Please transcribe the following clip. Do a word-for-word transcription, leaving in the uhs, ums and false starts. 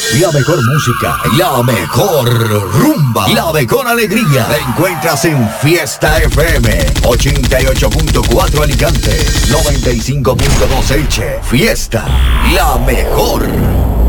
La mejor música, la mejor rumba, la mejor alegría. La encuentras en Fiesta F M. ochenta y ocho punto cuatro Alicante, noventa y cinco punto dos Elche. Fiesta, la mejor.